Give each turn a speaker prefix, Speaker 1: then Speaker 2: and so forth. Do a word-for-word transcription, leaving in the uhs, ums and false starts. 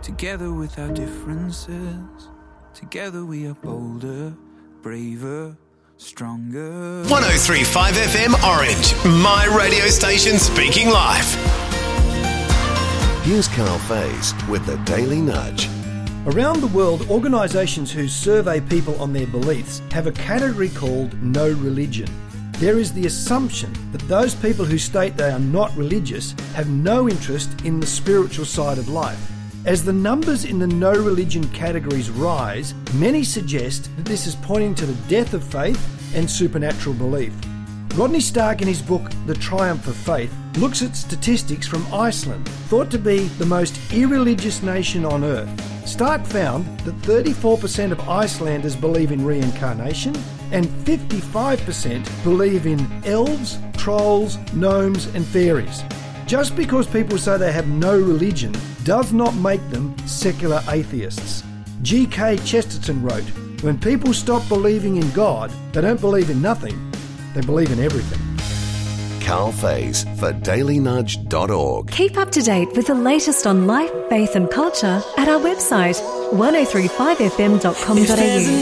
Speaker 1: Together with our differences, together we are bolder, braver, stronger.
Speaker 2: one oh three point five F M Orange, my radio station speaking life.
Speaker 3: Here's Carl Faze with the Daily Nudge.
Speaker 4: Around the world, organisations who survey people on their beliefs have a category called no religion. There is the assumption that those people who state they are not religious have no interest in the spiritual side of life. As the numbers in the no religion categories rise, many suggest that this is pointing to the death of faith and supernatural belief. Rodney Stark, in his book The Triumph of Faith, looks at statistics from Iceland, thought to be the most irreligious nation on earth. Stark found that thirty-four percent of Icelanders believe in reincarnation and fifty-five percent believe in elves, trolls, gnomes and fairies. Just because people say they have no religion does not make them secular atheists. G K Chesterton wrote, "When people stop believing in God, they don't believe in nothing, they believe in everything."
Speaker 3: Carl Faze for daily nudge dot org.
Speaker 5: Keep up to date with the latest on life, faith and culture at our website, one oh three five f m dot com dot a u.